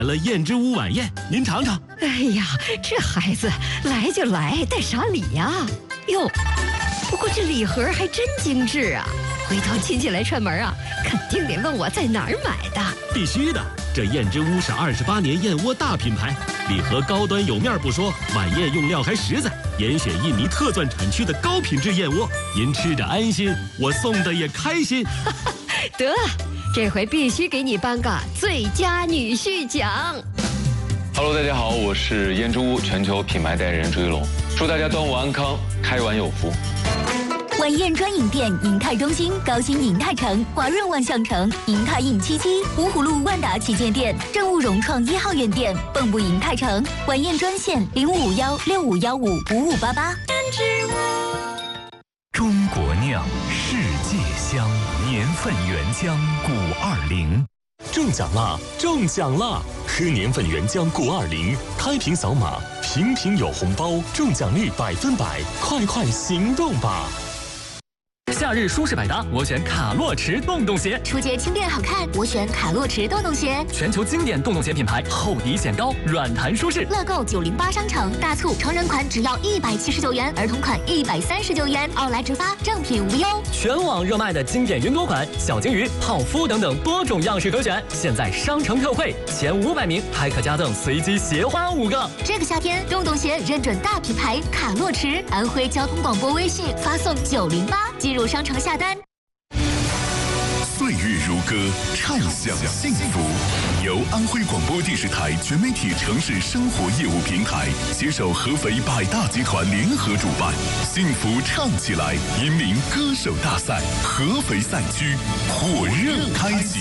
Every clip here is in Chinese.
了燕之屋晚宴，您尝尝。 哎呀，这孩子来就来，带啥礼呀？哟，不过这礼盒还真精致啊！回头亲戚来串门啊，肯定得问我在哪儿买的。 必须的，这燕之屋是28年燕窝大品牌，礼盒高端有面不说，晚宴用料还实在，严选印尼特钻产区的高品质燕窝，您吃着安心，我送的也开心。 得，这回必须给你颁个最佳女婿奖。 Hello， 大家好，我是燕之屋全球品牌代言人朱一龙，祝大家端午安康，开碗有福。 晚宴专营店：银泰中心、高新银泰城、华润万象城、银泰印77、芜湖路万达旗舰店、正务融创1号院店、蚌埠银泰城。晚宴专线0551655588。 中国酿，世界香，年份原浆520。 中奖啦！中奖啦！喝年份原浆520，开瓶扫码，瓶瓶有红包，中奖率100%，快行动吧！ 夏日舒适百搭，我选卡洛驰洞洞鞋。 出街轻便好看，我选卡洛驰洞洞鞋。 全球经典洞洞鞋品牌，厚底显高，软弹舒适。 乐购908商城大促，成人款只要179元，儿童款139元，奥莱直发，正品无忧。 全网热卖的经典云朵款、小金鱼、泡芙等等多种样式可选，现在商城特惠，前500名还可加赠随机鞋花5个。 这个夏天，洞洞鞋认准大品牌卡洛驰，安徽交通广播微信发送908，进入商城下单。 岁月如歌，畅享幸福。由安徽广播电视台全媒体城市生活业务平台携手合肥百大集团联合主办，幸福唱起来银名歌手大赛合肥赛区火热开启。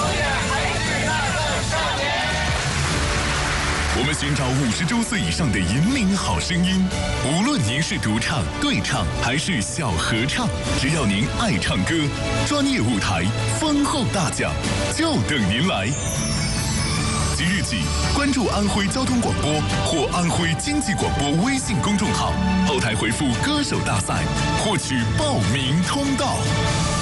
我们寻找50周岁以上的银铃好声音，无论您是独唱、对唱还是小合唱，只要您爱唱歌，专业舞台、丰厚大奖就等您来。即日起，关注安徽交通广播或安徽经济广播微信公众号，后台回复"歌手大赛"，获取报名通道。